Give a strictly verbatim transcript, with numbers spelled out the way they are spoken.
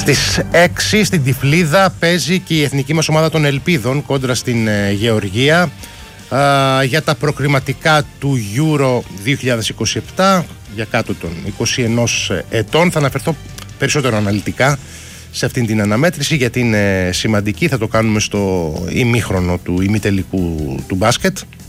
Στις έξι στην Τυφλίδα παίζει και η εθνική μας ομάδα των Ελπίδων κόντρα στην ε, Γεωργία ε, για τα προκριματικά του Euro δύο χιλιάδες είκοσι επτά για κάτω των είκοσι ένα ετών. Θα αναφερθώ περισσότερο αναλυτικά σε αυτήν την αναμέτρηση γιατί είναι σημαντική. Θα το κάνουμε στο ημίχρονο του ημιτελικού του μπάσκετ.